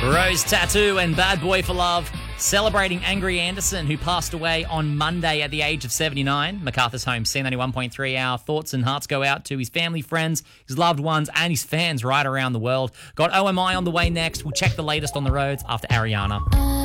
Rose Tattoo and Bad Boy for Love, celebrating Angry Anderson, who passed away on Monday at the age of 79. MacArthur's Home, C91.3. Our thoughts and hearts go out to his family, friends, his loved ones, and his fans right around the world. Got OMI on the way next. We'll check the latest on the roads after Ariana.